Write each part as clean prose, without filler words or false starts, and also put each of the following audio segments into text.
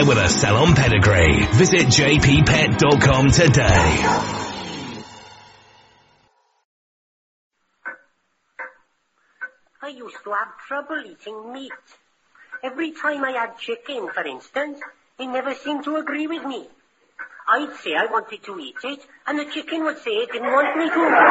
with a salon pedigree. Visit jppet.com today. I used to have trouble eating meat. Every time I had chicken, for instance, it never seemed to agree with me. I'd say I wanted to eat it, and the chicken would say it didn't want me to.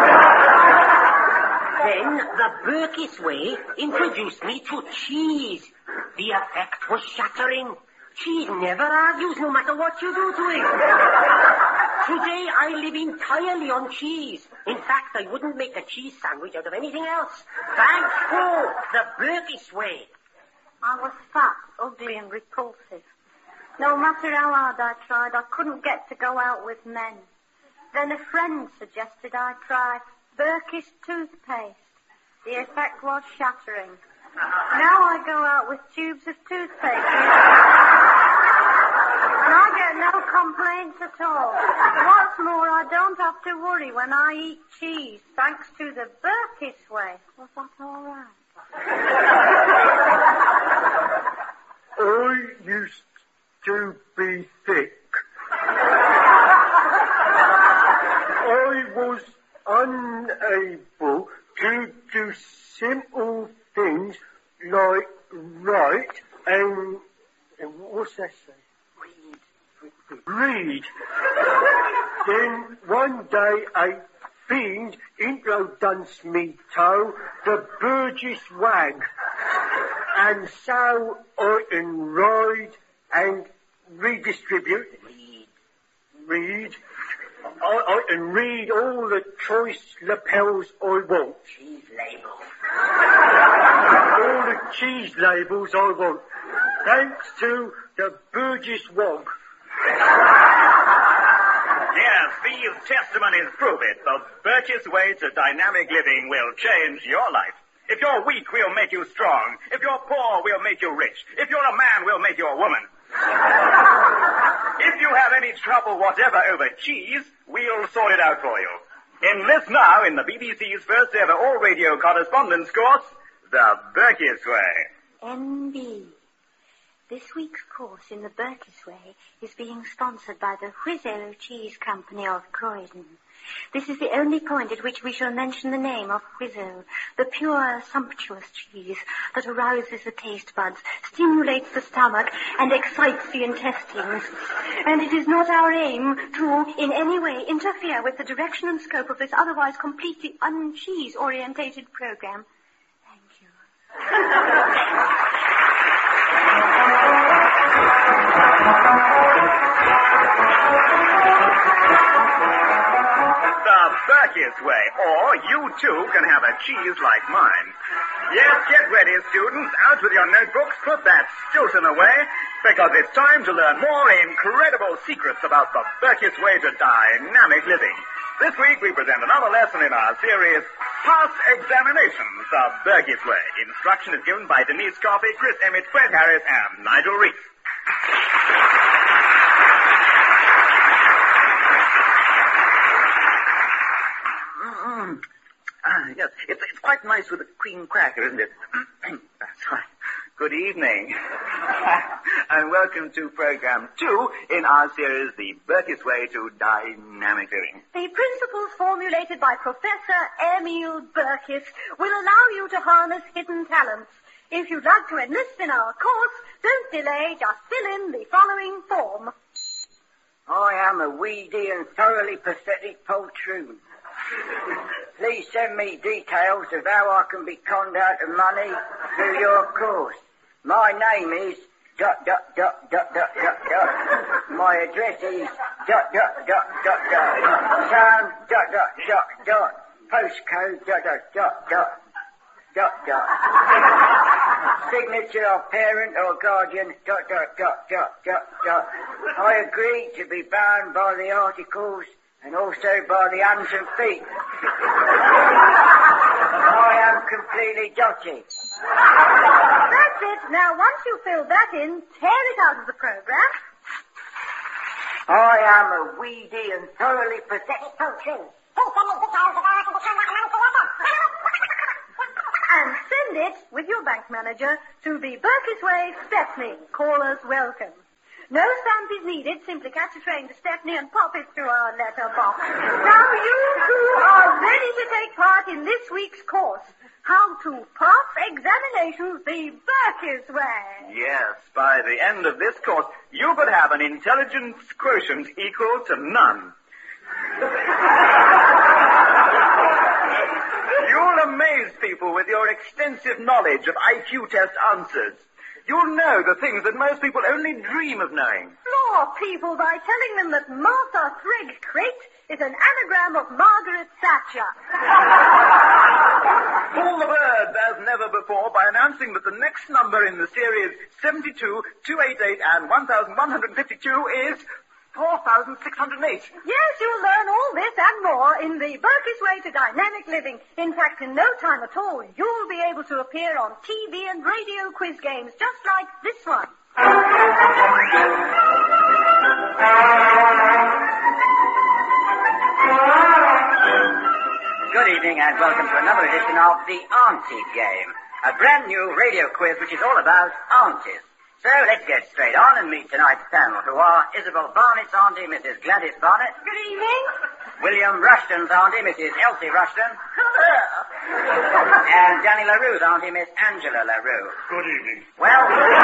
Then the Burkiss way introduced me to cheese. The effect was shattering. Cheese never argues, no matter what you do to it. Today I live entirely on cheese. In fact, I wouldn't make a cheese sandwich out of anything else. Thanks to the Burkiss way. I was fat, ugly, and repulsive. No matter how hard I tried, I couldn't get to go out with men. Then a friend suggested I try Burkiss toothpaste. The effect was shattering. Now I go out with tubes of toothpaste. And I get no complaints at all. What's more, I don't have to worry when I eat cheese, thanks to the Burkiss way. Was that all right? I used to be thick. I was unable to do simple things like write and what's that say? Read. Then one day a fiend introduced me to the Burgess Wag, and so I can ride and redistribute. Read. I can read all the choice lapels I want. Cheese labels. All the cheese labels I want. Thanks to the Burgess Wag. Yes, these testimonies prove it. The Burkiss way to dynamic living will change your life. If you're weak, we'll make you strong. If you're poor, we'll make you rich. If you're a man, we'll make you a woman. If you have any trouble whatever over cheese, we'll sort it out for you. Enlist now in the BBC's first ever all-radio correspondence course, The Burkiss Way. NB. This week's course in the Burkiss way is being sponsored by the Whizzo Cheese Company of Croydon. This is the only point at which we shall mention the name of Whizzo, the pure, sumptuous cheese that arouses the taste buds, stimulates the stomach, and excites the intestines. And it is not our aim to, in any way, interfere with the direction and scope of this otherwise completely un-cheese-orientated program. Thank you. The Burkiss way, or you too can have a cheese like mine. Yes, get ready, students. Out with your notebooks, put that Stilton away, because it's time to learn more incredible secrets about the Burkiss way to dynamic living. This week we present another lesson in our series, Pass Examinations, the Burkiss way. Instruction is given by Denise Coffey, Chris Emmett, Fred Harris, and Nigel Reese. Yes, it's quite nice with a cream cracker, isn't it? That's right. Good evening. And welcome to Program 2 in our series, The Burkiss Way to Dynamic Living. The principles formulated by Professor Emil Burkiss will allow you to harness hidden talents. If you'd like to enlist in our course, don't delay, just fill in the following form. I am a weedy and thoroughly pathetic poltroon. Please send me details of how I can be conned out of money through your course. My name is ... My address is ... Town ... Postcode ... Signature of parent or guardian ... I agree to be bound by the articles and also by the hands and feet. I am completely dotty. That's it. Now, once you fill that in, tear it out of the program. I am a weedy and thoroughly pathetic poltroon. And send it, with your bank manager, to the Burkiss Way, Stepney. Callers welcome. No stamp is needed. Simply catch a train to Stepney and pop it through our letter box. Now you two are ready to take part in this week's course. How to pass examinations the Burkiss way. Yes, by the end of this course, you could have an intelligence quotient equal to none. You'll amaze people with your extensive knowledge of IQ test answers. You'll know the things that most people only dream of knowing. Floor people by telling them that Martha Threadcrate is an anagram of Margaret Thatcher. Fool the birds as never before by announcing that the next number in the series 72, 288, and 1152 is 4,608. Yes, you'll learn all this and more in the Burkiss Way to Dynamic Living. In fact, in no time at all, you'll be able to appear on TV and radio quiz games just like this one. Good evening and welcome to another edition of the Auntie Game, a brand new radio quiz which is all about aunties. So let's get straight on and meet tonight's panel, who are Isabel Barnett's auntie, Mrs. Gladys Barnett. Good evening. William Rushton's auntie, Mrs. Elsie Rushton. Hello. And Danny LaRue's auntie, Miss Angela LaRue. Good evening. Well,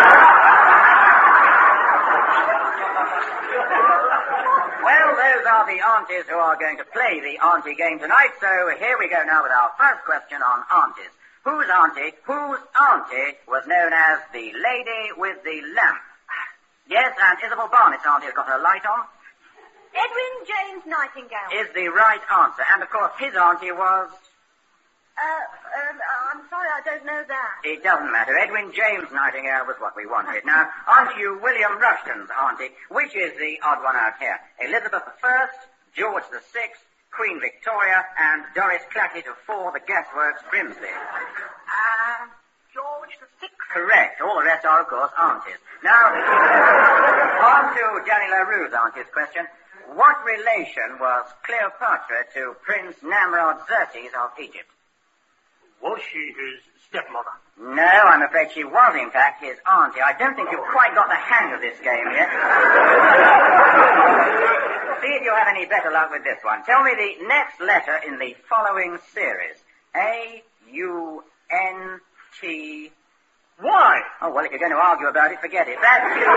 those are the aunties who are going to play the auntie game tonight, so here we go now with our first question on aunties. Whose auntie was known as the lady with the lamp? Yes, and Isabel Barnett's auntie has got her light on. Edwin James Nightingale. Is the right answer. And, of course, his auntie was... I'm sorry, I don't know that. It doesn't matter. Edwin James Nightingale was what we wanted. Now, on to you, William Rushton's auntie. Which is the odd one out here? Elizabeth I, George VI, Queen Victoria, and Doris Clackett of 4, the Gasworks, Grimsby. George VI. Correct. All the rest are, of course, aunties. Now, on to Danny LaRue's auntie's question. What relation was Cleopatra to Prince Namrod Xerxes of Egypt? Was she his stepmother? No, I'm afraid she was, in fact, his auntie. I don't think you've quite got the hang of this game yet. See if you have any better luck with this one. Tell me the next letter in the following series. A-U-N-T... Why? Oh, well, if you're going to argue about it, forget it.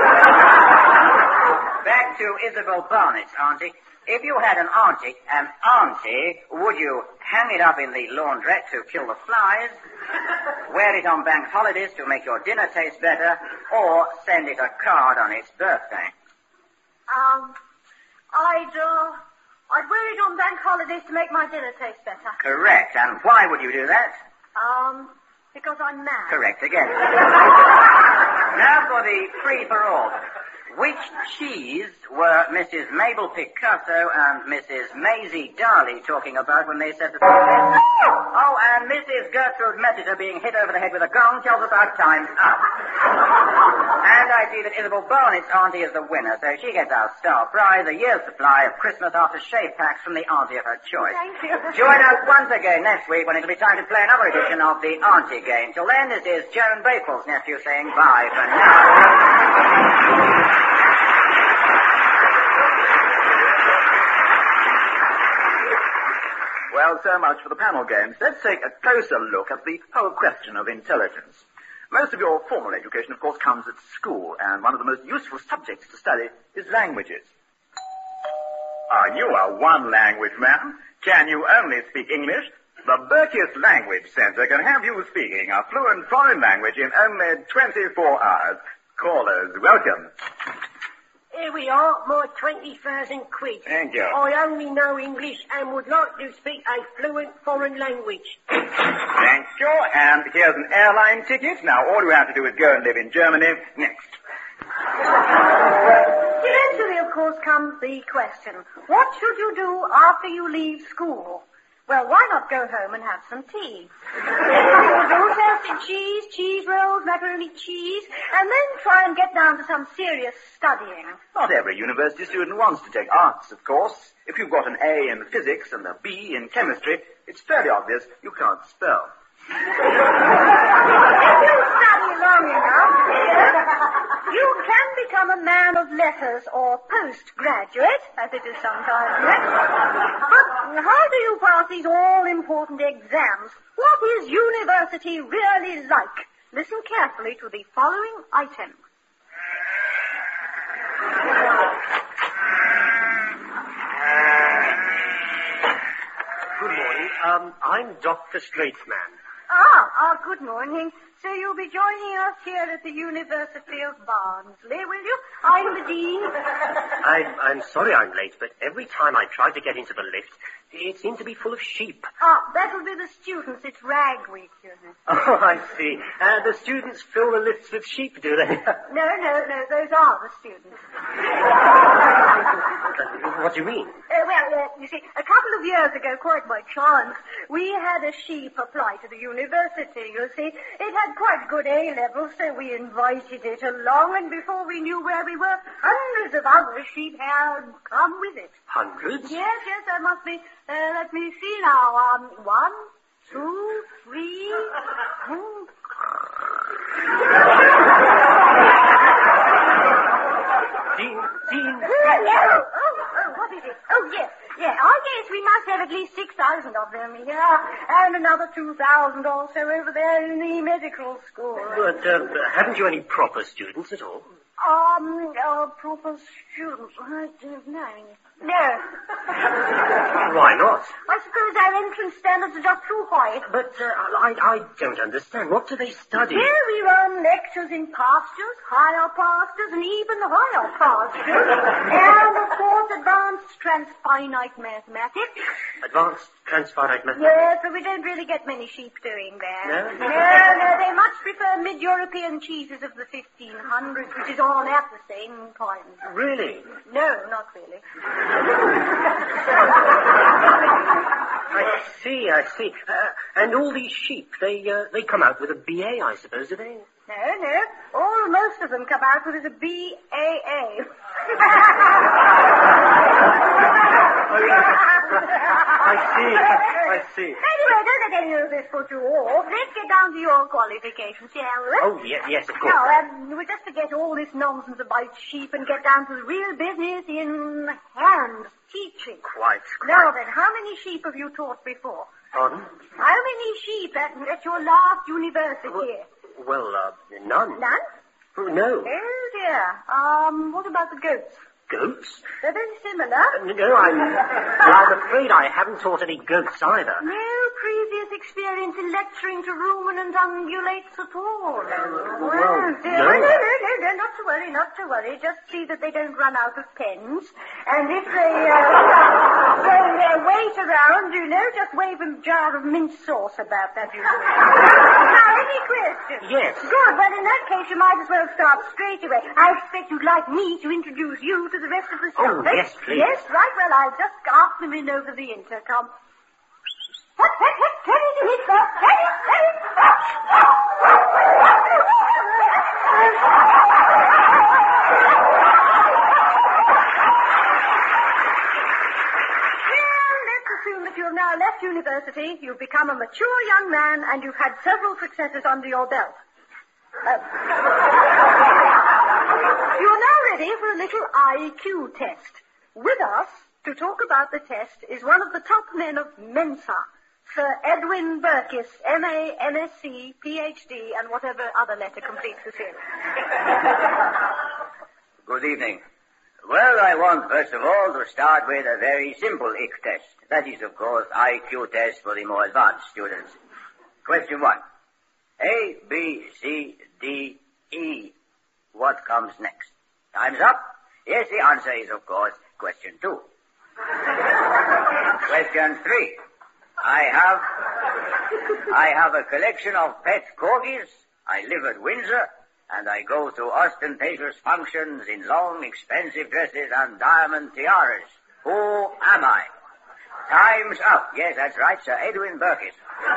Back to Isabel Barnett's auntie. If you had an auntie, would you hang it up in the laundrette to kill the flies, wear it on bank holidays to make your dinner taste better, or send it a card on its birthday? I'd wear it on bank holidays to make my dinner taste better. Correct. And why would you do that? Because I'm mad. Correct again. Now for the free-for-all. Which cheese were Mrs. Mabel Picasso and Mrs. Maisie Darley talking about when they said the... Oh, and Mrs. Gertrude Messiter being hit over the head with a gong tells us our time's up. And I see that Isabel Barnett's auntie is the winner, so she gets our star prize, a year's supply of Christmas after-shave packs from the auntie of her choice. Thank you. Join us once again next week when it'll be time to play another edition of the Auntie Game. Till then, this is Joan Baple's nephew saying bye for now. Well, so much for the panel games. Let's take a closer look at the whole question of intelligence. Most of your formal education, of course, comes at school, and one of the most useful subjects to study is languages. Are you a one-language man? Can you only speak English? The Burkiss Language Center can have you speaking a fluent foreign language in only 24 hours. Callers, welcome. Here we are, my 20,000 quid. Thank you. I only know English and would like to speak a fluent foreign language. Thank you. And here's an airline ticket. Now, all you have to do is go and live in Germany. Next. Eventually, of course, comes the question, what should you do after you leave school? Well, why not go home and have some tea? Toasted cheese, cheese rolls, macaroni cheese, and then try and get down to some serious studying. Not every university student wants to take arts, of course. If you've got an A in physics and a B in chemistry, it's fairly obvious you can't spell. If you study long enough, You can become a man of letters or postgraduate, as it is sometimes meant. But how do you pass these all-important exams? What is university really like? Listen carefully to the following item. Good morning. I'm Dr. Straightman. Good morning. So you'll be joining us here at the University of Barnsley, will you? I'm the Dean. I'm sorry I'm late, but every time I try to get into the lift, it seems to be full of sheep. That'll be the students. It's rag week, you know. Oh, I see. The students fill the lifts with sheep, do they? No, those are the students. What do you mean? You see, a couple of years ago, quite by chance, we had a sheep apply to the university, you see. It had quite good A-levels, so we invited it along, and before we knew where we were, hundreds of other sheep had come with it. Hundreds? Yes, there must be. Let me see now. 1, 2, 3. Dean. What is it? Oh, yes. Yeah, I guess we must have at least 6,000 of them here, and another 2,000 or so over there in the medical school. But haven't you any proper students at all? Proper students. I don't know. No. Why not? I suppose our entrance standards are just too high. But I don't understand. What do they study? Here we run lectures in pastures, higher pastures, and even higher pastures. And, of course, advanced transfinite mathematics. Advanced transfinite mathematics? Yes, but we don't really get many sheep doing that. No? No, they much prefer mid-European cheeses of the 1500s, which is on at the same time. Really? No, not really. I see. And all these sheep, they come out with a BA, I suppose, do they? No. Most of them come out with a BAA. I see. Anyway, don't let any of this put you off. Let's get down to your qualifications, shall we? Oh, yes, of course. Now, we'll just forget all this nonsense about sheep and get down to the real business in hand teaching. Quite. Now then, how many sheep have you taught before? Pardon? How many sheep at your last university? Well, none. None? Oh, no. Oh, dear. What about the goats? Goats? They're very similar. No, I'm afraid I haven't taught any goats either. No previous experience in lecturing to ruminant ungulates at all. Well, no, not to worry. Just see that they don't run out of pens. And if they wait around, just wave a jar of mint sauce about that. Now, any questions? Yes. Good. Well, in that case, you might as well start straight away. I expect you'd like me to introduce you to the rest of the show. Oh, yes, please. Yes, right. Well, I'll just ask them in over the intercom. You've now left university, you've become a mature young man, and you've had several successes under your belt. You're now ready for a little IQ test. With us, to talk about the test, is one of the top men of Mensa, Sir Edwin Burkiss, M.A., M.Sc., Ph.D., and whatever other letter completes the series. Good evening. Well, I want, first of all, to start with a very simple IQ test. That is, of course, IQ test for the more advanced students. Question 1. A, B, C, D, E. What comes next? Time's up. Yes, the answer is, of course, question 2. Question 3. I have a collection of pet corgis. I live at Windsor, and I go to ostentatious functions in long, expensive dresses and diamond tiaras. Who am I? Time's up. Yes, that's right, Sir Edwin Burkiss.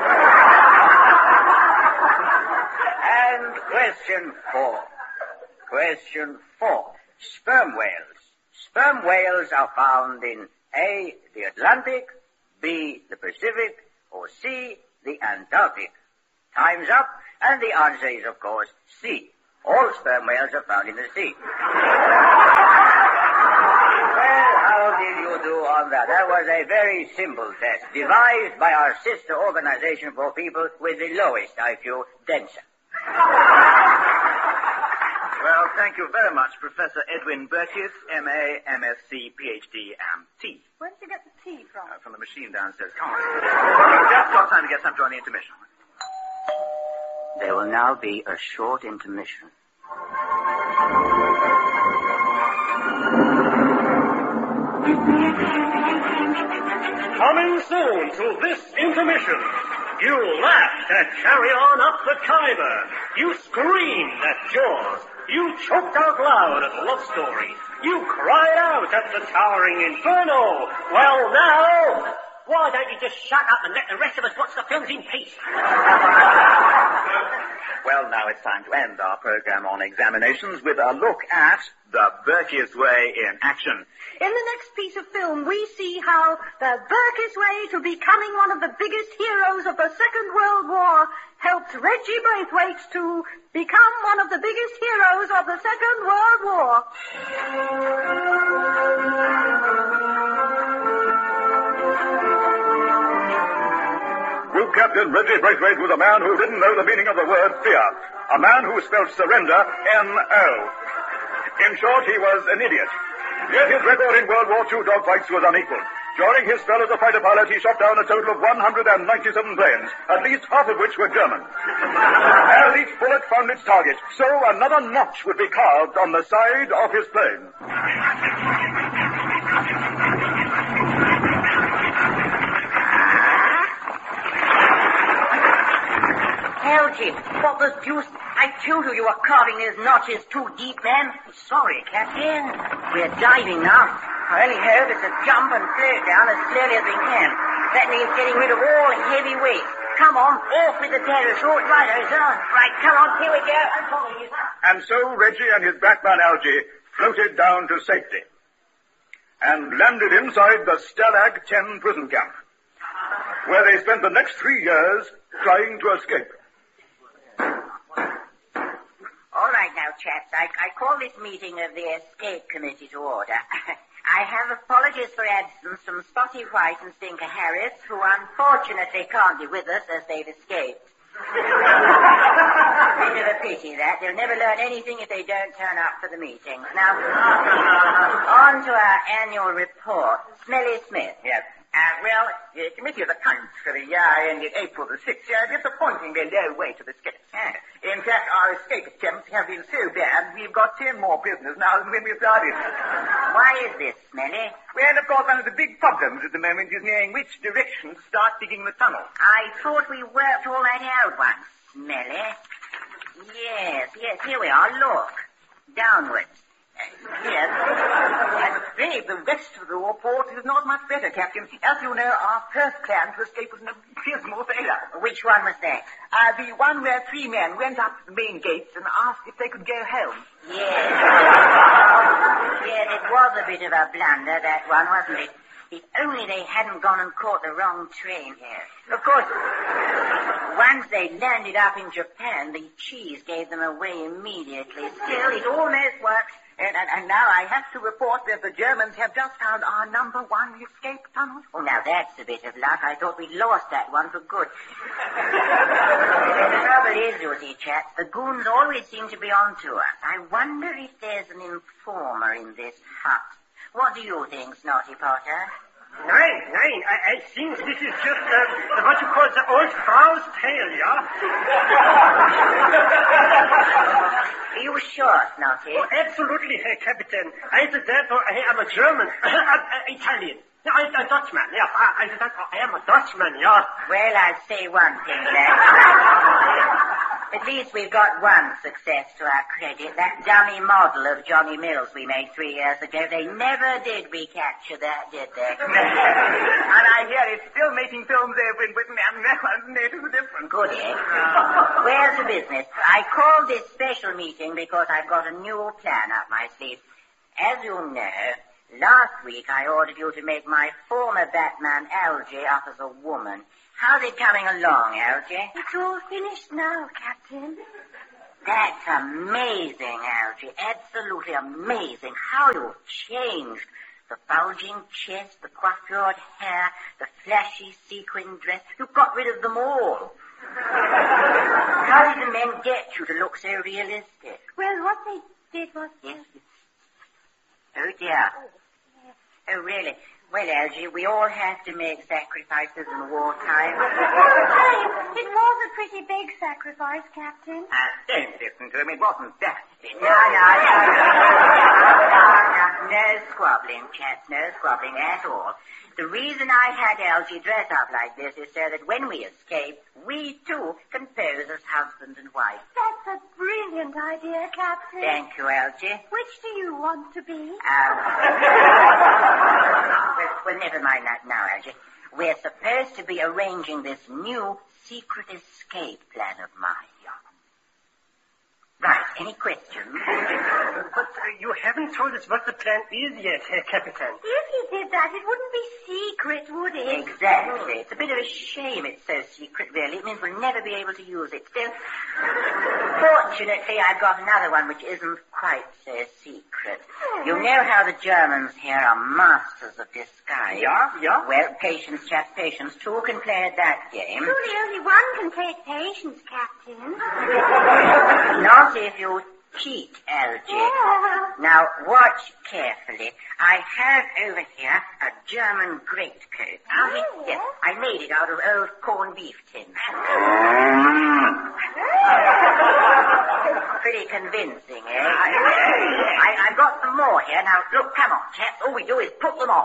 And question 4. Question 4. Sperm whales. Sperm whales are found in A, the Atlantic, B, the Pacific, or C, the Antarctic. Time's up, and the answer is, of course, C, All sperm whales are found in the sea. Well, how did you do on that? That was a very simple test, devised by our sister organization for people with the lowest IQ, DENSA. Well, thank you very much, Professor Edwin Burkiss, M.A., M.Sc., Ph.D., and T. Where did you get the tea from? From the machine downstairs. Come on. You've just got time to get some during the intermission. There will now be a short intermission. Coming soon to this intermission. You laughed at Carry On Up the Khyber. You screamed at Jaws. You choked out loud at Love Story. You cried out at the Towering Inferno. Well, now, why don't you just shut up and let the rest of us watch the films in peace? Well, now it's time to end our program on examinations with a look at the Burkiss Way in action. In the next piece of film, we see how the Burkiss Way to becoming one of the biggest heroes of the Second World War helped Reggie Braithwaite to become one of the biggest heroes of the Second World War. Group Captain Reggie Braithwaite was a man who didn't know the meaning of the word fear. A man who spelled surrender N-O. In short, he was an idiot. Yet his record in World War II dogfights was unequaled. During his spell as a fighter pilot, he shot down a total of 197 planes, at least half of which were German. As each bullet found its target, so another notch would be carved on the side of his plane. Algy, what the deuce? I told you were carving those notches too deep, man. Sorry, Captain. We're diving now. Our only hope is to jump and float down as slowly as we can. That means getting rid of all heavy weight. Come on, off with the parachute. Right, sir. Right, come on, here we go. I'm following you, sir. And so Reggie and his Batman Algy floated down to safety and landed inside the Stalag 10 prison camp, where they spent the next 3 years trying to escape. All right now, chaps, I call this meeting of the Escape Committee to order. I have apologies for absence from Spotty White and Stinker Harris, who unfortunately can't be with us as they've escaped. Bit of a pity that. They'll never learn anything if they don't turn up for the meetings. Now, on to our annual report. Smelly Smith. Yes. The Committee of Accounts for the year ended April the 6th, disappointingly low weight of escape. In fact, our escape attempts have been so bad, we've got 10 more prisoners now than when we started. Why is this, Smelly? Well, of course, one of the big problems at the moment is knowing which direction to start digging the tunnel. I thought we worked all that out once, Smelly. Yes, here we are, look. Downwards. Yes. I'm afraid the rest of the report is not much better, Captain. As you know, our first plan to escape was an abysmal failure. Which one was that? The one where 3 men went up to the main gates and asked if they could go home. Yes. Yes, it was a bit of a blunder, that one, wasn't it? If only they hadn't gone and caught the wrong train here. Of course, once they landed up in Japan, the cheese gave them away immediately. Still, it almost worked. And now I have to report that the Germans have just found our number 1 escape tunnel. Oh, now that's a bit of luck. I thought we'd lost that one for good. The trouble is, you see, chaps, the goons always seem to be on to us. I wonder if there's an informer in this hut. What do you think, Snotty Potter? Nein. I think this is just what you call the old Frau's tale, yeah? Are you sure, Snotty? Oh, absolutely, Herr Captain. I am a German, Italian. No, I'm a Dutchman, yeah. I am a Dutchman, yeah. Well, I'll say one thing, lad. At least we've got one success to our credit. That dummy model of Johnny Mills we made 3 years ago. They never did recapture that, did they? And I hear it's still making films over in Britain and no one's noticed the difference. Good, eh? Where's the business? I called this special meeting because I've got a new plan up my sleeve. As you know, last week I ordered you to make my former Batman Algy up as a woman. How's it coming along, Algy? It's all finished now, Captain. That's amazing, Algy. Absolutely amazing. How you've changed. The bulging chest, the coiffured hair, the flashy sequin dress. You got rid of them all. How did the men get you to look so realistic? Well, what they did was... Yes. Oh, dear. Oh, really? Well, Algy, we all have to make sacrifices in wartime. It was a pretty big sacrifice, Captain. Don't listen to him. It wasn't that. No. No squabbling, chaps. No squabbling at all. The reason I had Algy dress up like this is so that when we escape, we too can pose as husband and wife. That's a brilliant idea, Captain. Thank you, Algy. Which do you want to be? Well, never mind that now, Algy. We're supposed to be arranging this new secret escape plan of mine. Right, any questions? But you haven't told us what the plan is yet, Herr Captain. If he did that, it wouldn't be secret, would it? Exactly. It's a bit of a shame it's so secret, really. It means we'll never be able to use it. Still, fortunately, I've got another one which isn't quite so secret. You know how the Germans here are masters of disguise. Yeah. Well, patience, chaps, patience. Two can play at that game. Surely only one can take patience, Captain. Not if you cheat, Algy. Yeah. Now, watch carefully. I have over here a German greatcoat. Yes, I made it out of old corned beef tins. Pretty convincing, eh? I've got some more here. Now, look, come on, chaps. All we do is put them on.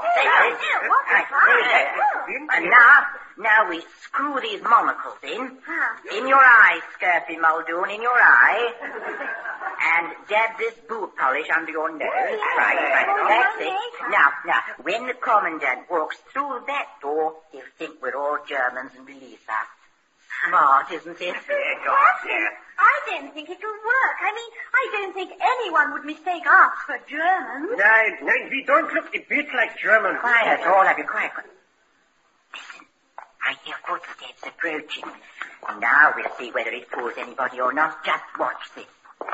And now we screw these monocles in. In your eye, Scurpy Muldoon, in your eye. And dab this boot polish under your nose. Right. That's it. Now, when the Commandant walks through that door, he'll think we're all Germans and release us. Smart, isn't it? I don't think it will work. I don't think anyone would mistake us for Germans. No, we don't look a bit like Germans. Quiet, all of you, quiet. Listen, I hear footsteps approaching. Now we'll see whether it fools anybody or not. Just watch this.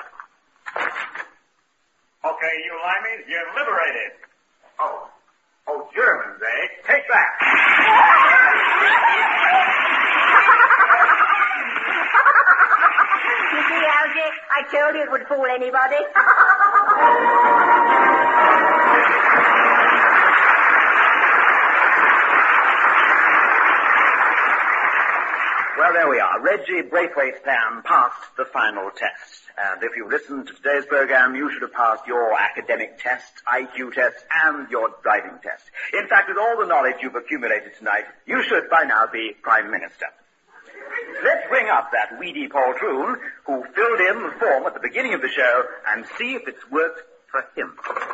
Okay, you limeys, you're liberated. Oh, Germans, eh? Take that. You see, Algy, I told you it would fool anybody. Well, there we are. Reggie Braithwaite's plan passed the final test. And if you listened to today's program, you should have passed your academic test, IQ test, and your driving test. In fact, with all the knowledge you've accumulated tonight, you should by now be Prime Minister. Let's bring up that weedy poltroon who filled in the form at the beginning of the show and see if it's worked for him.